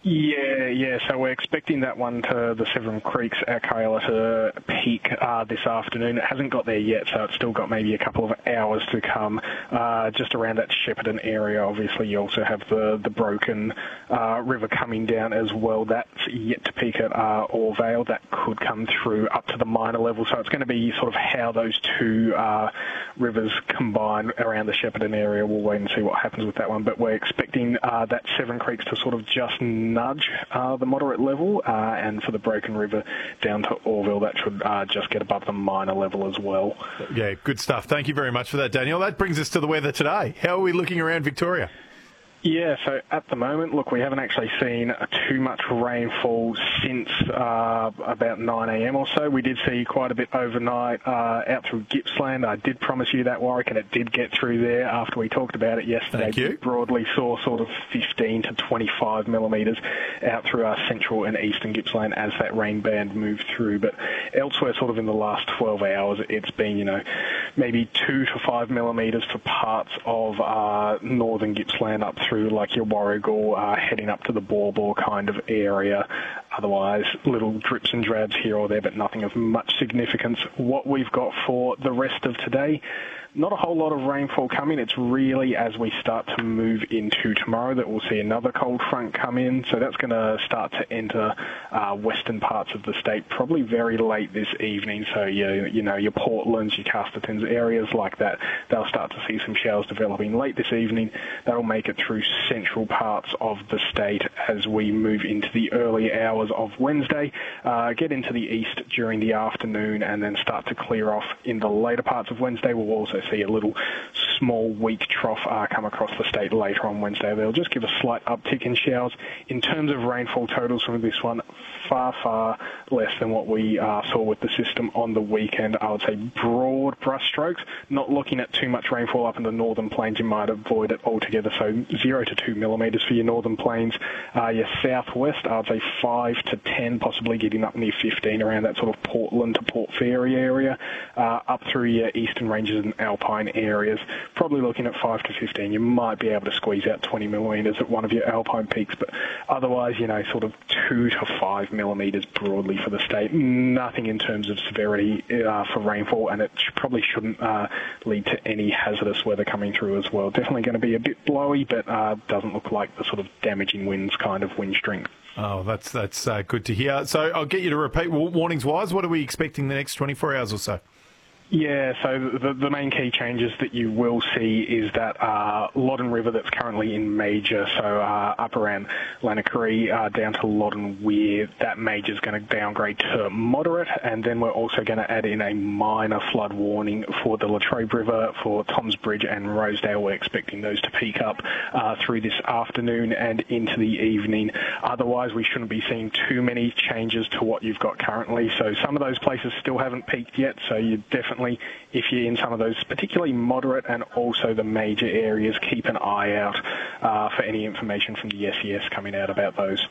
Yeah. So we're expecting that one to the Severn Creeks at Kyla to peak this afternoon. It hasn't got there yet, so it's still got maybe a couple of hours to come. Just around that Shepparton area, obviously, you also have the Broken River coming down as well. That's yet to peak at Orvale. That could come through up to the minor level. So it's going to be sort of how those two rivers combine around the Shepparton area. We'll wait and see what happens with that one. But we're expecting that Severn Creeks to sort of just nudge the moderate level, and for the Broken River down to Orville, that should just get above the minor level as well. Yeah, good stuff. Thank you very much for that, Daniel. That brings us to the weather today. How are we looking around Victoria? Yeah, so at the moment, look, we haven't actually seen too much rainfall since about 9 a.m. or so. We did see quite a bit overnight out through Gippsland. I did promise you that, Warwick, and it did get through there after we talked about it yesterday. Thank you. We broadly saw sort of 15 to 25 millimetres out through our central and eastern Gippsland as that rain band moved through. But elsewhere, sort of in the last 12 hours, it's been, maybe 2 to 5 millimetres for parts of northern Gippsland up through like your Warragul, heading up to the Baw kind of area. Otherwise, little drips and drabs here or there, but nothing of much significance. What we've got for the rest of today, not a whole lot of rainfall coming. It's really as we start to move into tomorrow that we'll see another cold front come in. So that's going to start to enter western parts of the state probably very late this evening. So your Portlands, your Castertons, areas like that, they'll start to see some showers developing late this evening. That'll make it through central parts of the state as we move into the early hours of Wednesday, get into the east during the afternoon, and then start to clear off in the later parts of Wednesday. We'll also see a little small weak trough come across the state later on Wednesday. They'll just give a slight uptick in showers. In terms of rainfall totals from this one, far less than what we saw with the system on the weekend. I would say broad brushstrokes, not looking at too much rainfall up in the northern plains. You might avoid it altogether, so 0 to 2 millimetres for your northern plains. Your southwest, I would say 5 to 10, possibly getting up near 15 around that sort of Portland to Port Fairy area. Up through your eastern ranges and alpine areas, probably looking at 5 to 15. You might be able to squeeze out 20 millimetres at one of your alpine peaks, but otherwise, sort of 2 to 5 millimetres broadly for the state. Nothing in terms of severity for rainfall, and it probably shouldn't lead to any hazardous weather coming through as well. Definitely going to be a bit blowy, but doesn't look like the sort of damaging winds kind of wind strength. Oh, that's good to hear. So I'll get you to repeat warnings-wise. What are we expecting the next 24 hours or so? Yeah, so the main key changes that you will see is that Loddon River that's currently in major, so up around Lanarkry down to Loddon Weir, that major is going to downgrade to moderate, and then we're also going to add in a minor flood warning for the Latrobe River, for Toms Bridge and Rosedale. We're expecting those to peak up through this afternoon and into the evening. Otherwise, we shouldn't be seeing too many changes to what you've got currently. So some of those places still haven't peaked yet, so you definitely, if you're in some of those particularly moderate and also the major areas, keep an eye out for any information from the SES coming out about those.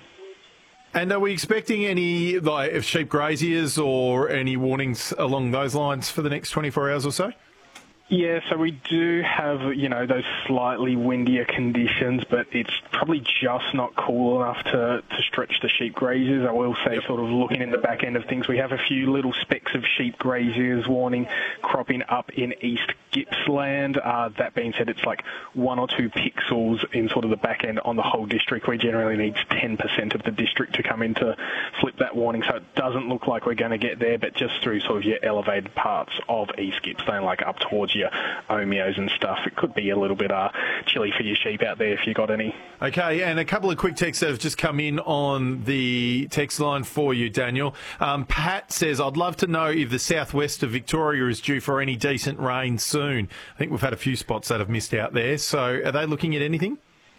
And are we expecting any sheep graziers or any warnings along those lines for the next 24 hours or so? Yeah, so we do have, those slightly windier conditions, but it's probably just not cool enough to stretch the sheep graziers. I will say, sort of looking in the back end of things, we have a few little specks of sheep graziers warning cropping up in East Gippsland. That being said, it's like 1 or 2 pixels in sort of the back end on the whole district. We generally need 10% of the district to come in to flip that warning, so it doesn't look like we're going to get there, but just through sort of your elevated parts of East Gippsland, like up towards your Omeos and stuff. It could be a little bit chilly for your sheep out there if you got any. Okay, and a couple of quick texts that have just come in on the text line for you, Daniel. Pat says, I'd love to know if the southwest of Victoria is due for any decent rain soon. I think we've had a few spots that have missed out there. So are they looking at anything?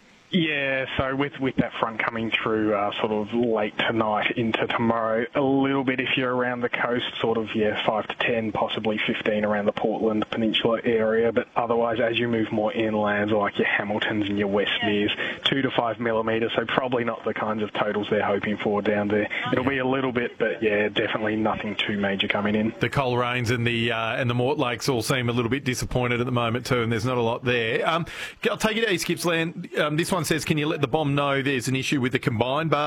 Yeah, so with that front coming through sort of late tonight into tomorrow, a little bit if you're around the coast, sort of, 5 to 10, possibly 15 around the Portland Peninsula area, but otherwise as you move more inland, like your Hamiltons and your Westmeres, 2 to 5 millimetres, so probably not the kinds of totals they're hoping for down there. It'll be a little bit, but yeah, definitely nothing too major coming in. The Coleraines and the Mort Lakes all seem a little bit disappointed at the moment too, and there's not a lot there. I'll take you to East Gippsland. This one says, can you let the bomb know there's an issue with the combined bar?